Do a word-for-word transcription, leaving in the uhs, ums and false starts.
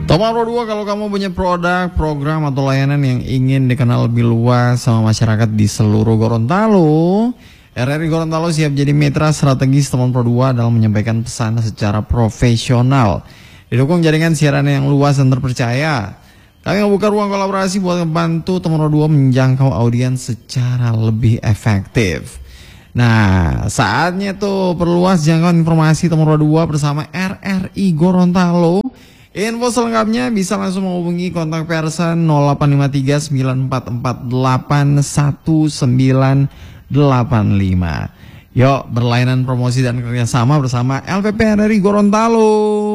Teman Pro dua, kalau kamu punya produk, program, atau layanan yang ingin dikenal lebih luas sama masyarakat di seluruh Gorontalo, R R I Gorontalo siap jadi mitra strategis Teman Pro dua dalam menyampaikan pesan secara profesional. Didukung jaringan siaran yang luas dan terpercaya, kami membuka ruang kolaborasi buat membantu Teman Pro dua menjangkau audiens secara lebih efektif. Nah, saatnya tuh perluas jangkauan informasi Teman Pro dua bersama R R I Gorontalo. Info selengkapnya bisa langsung menghubungi kontak person nol delapan lima tiga sembilan empat empat delapan satu sembilan delapan lima. Yuk, berlainan promosi dan kerjasama bersama L P P R R I Gorontalo.